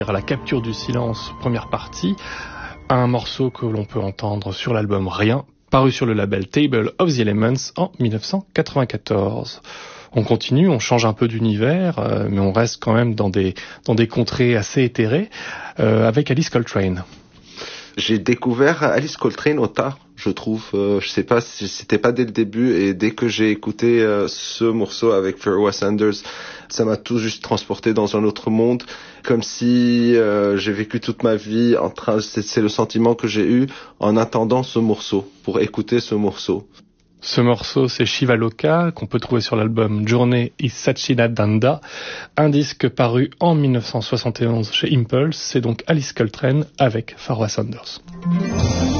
La capture du silence, première partie, un morceau que l'on peut entendre sur l'album Rien, paru sur le label Table of the Elements en 1994. On continue, on change un peu d'univers, mais on reste quand même dans des contrées assez éthérées, avec Alice Coltrane. J'ai découvert Alice Coltrane au tard, je trouve. Je sais pas si c'était pas dès le début, et dès que j'ai écouté ce morceau avec Pharoah Sanders, ça m'a tout juste transporté dans un autre monde, comme si j'ai vécu toute ma vie c'est le sentiment que j'ai eu en attendant ce morceau, pour écouter ce morceau. Ce morceau, c'est Shiva Loka, qu'on peut trouver sur l'album Journey is Satchidananda, un disque paru en 1971 chez Impulse. C'est donc Alice Coltrane avec Pharoah Sanders.